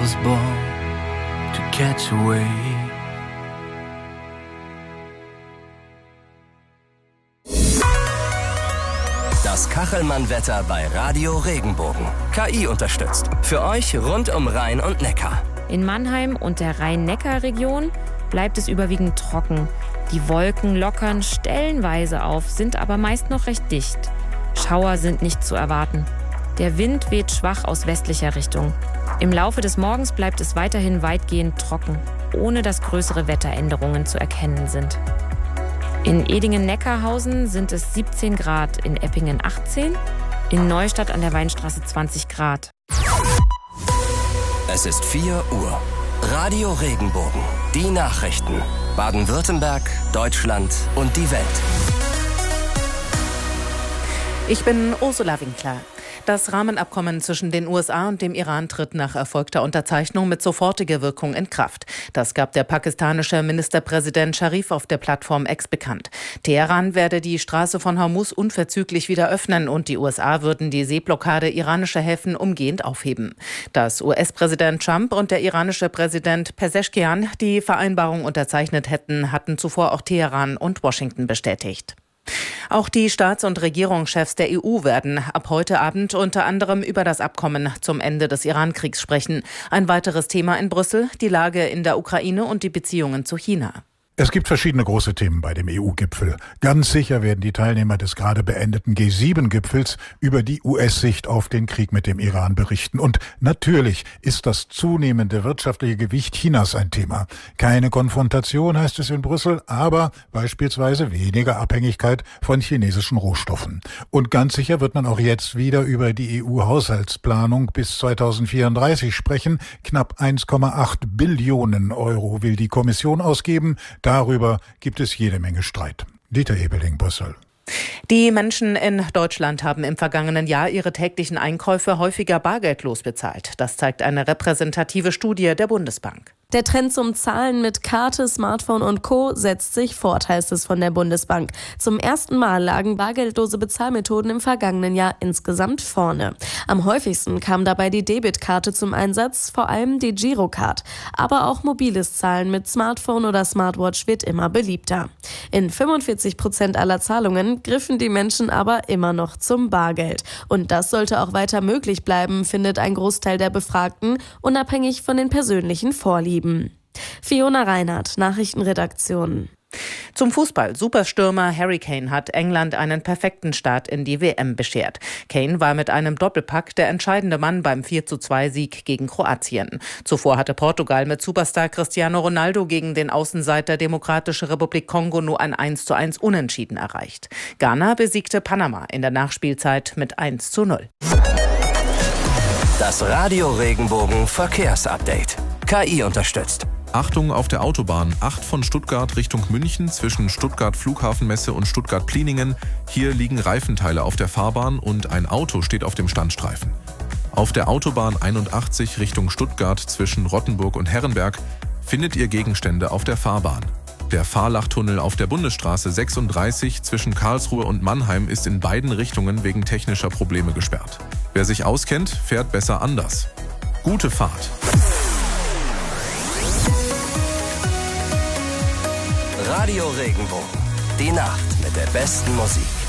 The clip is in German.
was born to catch a wave. Das Kachelmann-Wetter bei Radio Regenbogen. KI unterstützt. Für euch rund um Rhein und Neckar. In Mannheim und der Rhein-Neckar-Region bleibt es überwiegend trocken. Die Wolken lockern stellenweise auf, sind aber meist noch recht dicht. Schauer sind nicht zu erwarten. Der Wind weht schwach aus westlicher Richtung. Im Laufe des Morgens bleibt es weiterhin weitgehend trocken, ohne dass größere Wetteränderungen zu erkennen sind. In Edingen-Neckarhausen sind es 17 Grad, in Eppingen 18, in Neustadt an der Weinstraße 20 Grad. Es ist 4 Uhr. Radio Regenbogen. Die Nachrichten. Baden-Württemberg, Deutschland und die Welt. Ich bin Ursula Winkler. Das Rahmenabkommen zwischen den USA und dem Iran tritt nach erfolgter Unterzeichnung mit sofortiger Wirkung in Kraft. Das gab der pakistanische Ministerpräsident Sharif auf der Plattform X bekannt. Teheran werde die Straße von Hormuz unverzüglich wieder öffnen und die USA würden die Seeblockade iranischer Häfen umgehend aufheben. Dass US-Präsident Trump und der iranische Präsident Pezeshkian die Vereinbarung unterzeichnet hätten, hatten zuvor auch Teheran und Washington bestätigt. Auch die Staats- und Regierungschefs der EU werden ab heute Abend unter anderem über das Abkommen zum Ende des Iran-Kriegs sprechen. Ein weiteres Thema in Brüssel, die Lage in der Ukraine und die Beziehungen zu China. Es gibt verschiedene große Themen bei dem EU-Gipfel. Ganz sicher werden die Teilnehmer des gerade beendeten G7-Gipfels über die US-Sicht auf den Krieg mit dem Iran berichten. Und natürlich ist das zunehmende wirtschaftliche Gewicht Chinas ein Thema. Keine Konfrontation, heißt es in Brüssel, aber beispielsweise weniger Abhängigkeit von chinesischen Rohstoffen. Und ganz sicher wird man auch jetzt wieder über die EU-Haushaltsplanung bis 2034 sprechen. Knapp 1,8 Billionen Euro will die Kommission ausgeben. Darüber gibt es jede Menge Streit. Dieter Ebeling, Brüssel. Die Menschen in Deutschland haben im vergangenen Jahr ihre täglichen Einkäufe häufiger bargeldlos bezahlt. Das zeigt eine repräsentative Studie der Bundesbank. Der Trend zum Zahlen mit Karte, Smartphone und Co. setzt sich fort, heißt es von der Bundesbank. Zum ersten Mal lagen bargeldlose Bezahlmethoden im vergangenen Jahr insgesamt vorne. Am häufigsten kam dabei die Debitkarte zum Einsatz, vor allem die Girocard. Aber auch mobiles Zahlen mit Smartphone oder Smartwatch wird immer beliebter. In 45% aller Zahlungen griffen die Menschen aber immer noch zum Bargeld. Und das sollte auch weiter möglich bleiben, findet ein Großteil der Befragten, unabhängig von den persönlichen Vorlieben. Fiona Reinhardt, Nachrichtenredaktion. Zum Fußball. Superstürmer Harry Kane hat England einen perfekten Start in die WM beschert. Kane war mit einem Doppelpack der entscheidende Mann beim 4:2-Sieg gegen Kroatien. Zuvor hatte Portugal mit Superstar Cristiano Ronaldo gegen den Außenseiter Demokratische Republik Kongo nur ein 1:1 Unentschieden erreicht. Ghana besiegte Panama in der Nachspielzeit mit 1:0. Das Radio Regenbogen Verkehrsupdate. KI unterstützt. Achtung auf der Autobahn 8 von Stuttgart Richtung München zwischen Stuttgart Flughafenmesse und Stuttgart Pliningen. Hier liegen Reifenteile auf der Fahrbahn und ein Auto steht auf dem Standstreifen. Auf der Autobahn 81 Richtung Stuttgart zwischen Rottenburg und Herrenberg findet ihr Gegenstände auf der Fahrbahn. Der Fahrlachtunnel auf der Bundesstraße 36 zwischen Karlsruhe und Mannheim ist in beiden Richtungen wegen technischer Probleme gesperrt. Wer sich auskennt, fährt besser anders. Gute Fahrt! Radio Regenbogen. Die Nacht mit der besten Musik.